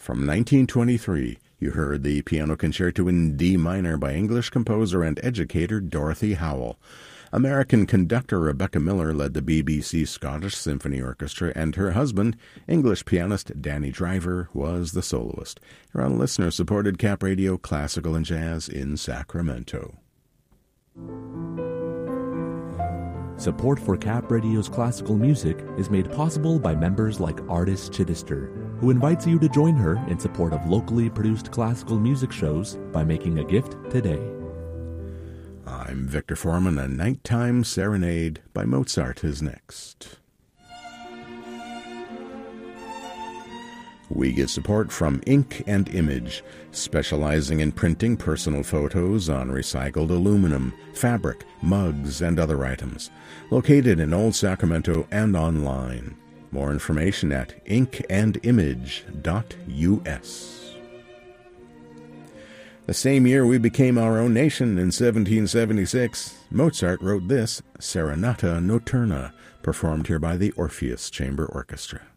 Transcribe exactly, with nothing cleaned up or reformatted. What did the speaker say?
From nineteen twenty-three, you heard the Piano Concerto in D minor by English composer and educator Dorothy Howell. American conductor Rebecca Miller led the B B C Scottish Symphony Orchestra, and her husband, English pianist Danny Driver, was the soloist. You're on listener-supported Cap Radio Classical and Jazz in Sacramento. Support for Cap Radio's classical music is made possible by members like Artis Chittister, who invites you to join her in support of locally produced classical music shows by making a gift today. I'm Victor Foreman. A Nighttime Serenade by Mozart is next. We get support from Ink and Image, specializing in printing personal photos on recycled aluminum, fabric, mugs, and other items. Located in Old Sacramento and online. More information at ink and image dot U S. The same year we became our own nation, in seventeen seventy-six, Mozart wrote this Serenata Notturna, performed here by the Orpheus Chamber Orchestra.